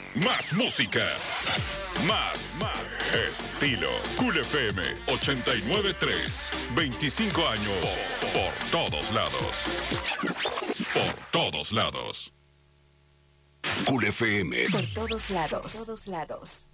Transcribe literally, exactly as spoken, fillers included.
Más música. Más, más estilo. Cool F M ochenta y nueve punto tres. veinticinco años por, por todos lados. Por todos lados. Cool F M. Por todos lados. Todos lados.